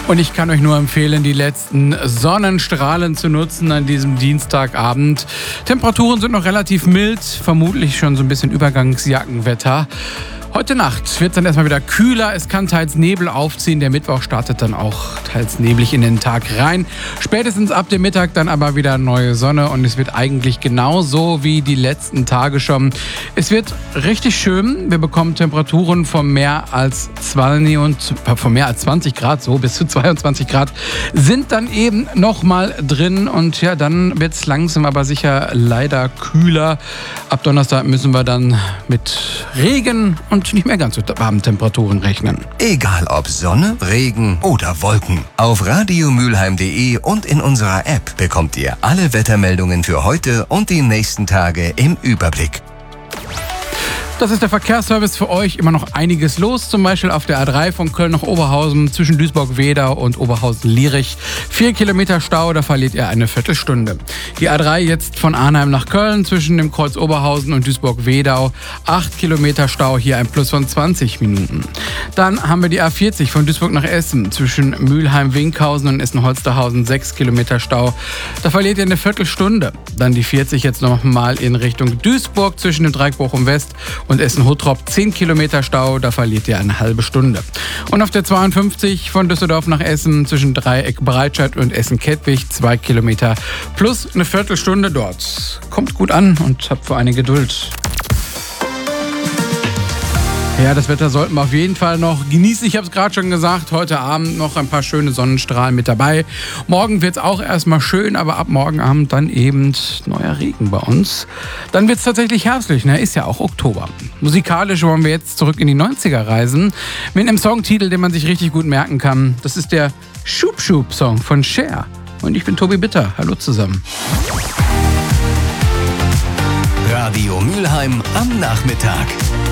Und ich kann euch nur empfehlen, die letzten Sonnenstrahlen zu nutzen an diesem Dienstagabend. Temperaturen sind noch relativ mild, vermutlich schon so ein bisschen Übergangsjackenwetter. Heute Nacht wird es dann erstmal wieder kühler. Es kann teils Nebel aufziehen. Der Mittwoch startet dann auch teils neblig in den Tag rein. Spätestens ab dem Mittag dann aber wieder neue Sonne und es wird eigentlich genauso wie die letzten Tage schon. Es wird richtig schön. Wir bekommen Temperaturen von mehr als 20 Grad, so bis zu 22 Grad, sind dann eben nochmal drin. Und ja, dann wird es langsam aber sicher leider kühler. Ab Donnerstag müssen wir dann mit Regen und nicht mehr ganz so warmen Temperaturen rechnen. Egal ob Sonne, Regen oder Wolken. Auf radiomülheim.de und in unserer App bekommt ihr alle Wettermeldungen für heute und die nächsten Tage im Überblick. Das ist der Verkehrsservice für euch. Immer noch einiges los. Zum Beispiel auf der A3 von Köln nach Oberhausen zwischen Duisburg-Wedau und Oberhausen-Lierich. 4 Kilometer Stau, da verliert ihr eine Viertelstunde. Die A3 jetzt von Arnheim nach Köln zwischen dem Kreuz Oberhausen und Duisburg-Wedau. 8 Kilometer Stau, hier ein Plus von 20 Minuten. Dann haben wir die A40 von Duisburg nach Essen zwischen Mülheim-Winkhausen und Essen-Holsterhausen. 6 Kilometer Stau, da verliert ihr eine Viertelstunde. Dann die 40 jetzt nochmal in Richtung Duisburg zwischen dem Dreieck Bochum-West und Essen-Hottrop. 10 Kilometer Stau, da verliert ihr eine halbe Stunde. Und auf der 52 von Düsseldorf nach Essen zwischen Dreieck Breitscheid und Essen-Kettwig 2 Kilometer plus eine Viertelstunde dort. Kommt gut an und habt vor eine Geduld. Ja, das Wetter sollten wir auf jeden Fall noch genießen. Ich habe es gerade schon gesagt, heute Abend noch ein paar schöne Sonnenstrahlen mit dabei. Morgen wird es auch erstmal schön, aber ab morgen Abend dann eben neuer Regen bei uns. Dann wird es tatsächlich herbstlich, ne? Ist ja auch Oktober. Musikalisch wollen wir jetzt zurück in die 90er reisen mit einem Songtitel, den man sich richtig gut merken kann. Das ist der Schub Schub Song von Cher. Und ich bin Tobi Bitter. Hallo zusammen. Radio Mülheim am Nachmittag.